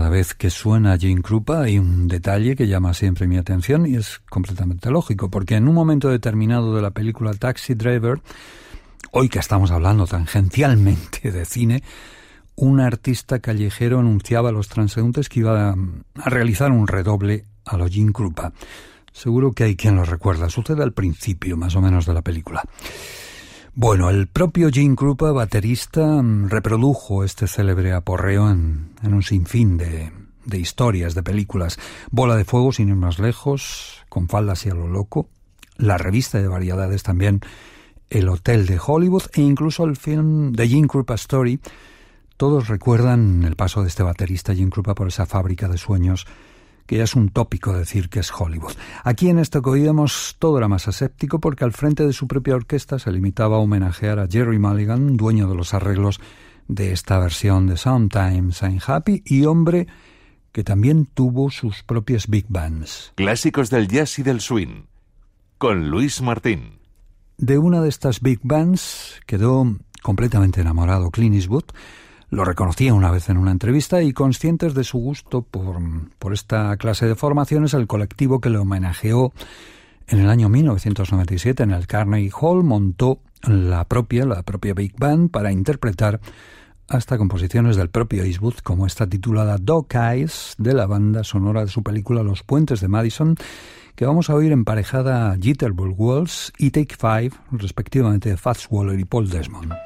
cada vez que suena Gene Krupa hay un detalle que llama siempre mi atención y es completamente lógico, porque en un momento determinado de la película Taxi Driver, hoy que estamos hablando tangencialmente de cine, un artista callejero anunciaba a los transeúntes que iba a realizar un redoble a lo Gene Krupa. Seguro que hay quien lo recuerda, sucede al principio más o menos de la película. Bueno, el propio Gene Krupa, baterista, reprodujo este célebre aporreo en un sinfín de historias, de películas. Bola de Fuego, sin ir más lejos, Con faldas y a lo loco, la revista de variedades también, El Hotel de Hollywood e incluso el film The Gene Krupa Story. Todos recuerdan el paso de este baterista Gene Krupa por esa fábrica de sueños, que ya es un tópico decir que es Hollywood. Aquí en esto que oíamos todo era más aséptico porque al frente de su propia orquesta se limitaba a homenajear a Gerry Mulligan, dueño de los arreglos de esta versión de Sometimes I'm Happy y hombre que también tuvo sus propias big bands. Clásicos del jazz y del swing, con Luis Martín. De una de estas big bands quedó completamente enamorado Clint Eastwood. Lo reconocía una vez en una entrevista y conscientes de su gusto por esta clase de formaciones, el colectivo que le homenajeó en el año 1997 en el Carnegie Hall montó la propia Big Band para interpretar hasta composiciones del propio Eastwood, como esta titulada Dog Eyes, de la banda sonora de su película Los Puentes de Madison, que vamos a oír emparejada a Jitterbug Waltz y Take Five, respectivamente de Fats Waller y Paul Desmond.